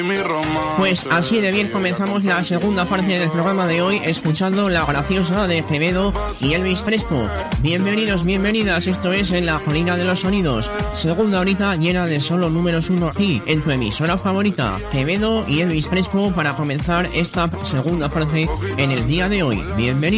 Pues así de bien comenzamos la segunda parte del programa de hoy, escuchando la graciosa de Quevedo y Elvis Crespo. Bienvenidos, bienvenidas, esto es En la Colina de los Sonidos, segunda horita llena de solo números uno aquí, en tu emisora favorita, Quevedo y Elvis Crespo, para comenzar esta segunda parte en el día de hoy. Bienvenidos.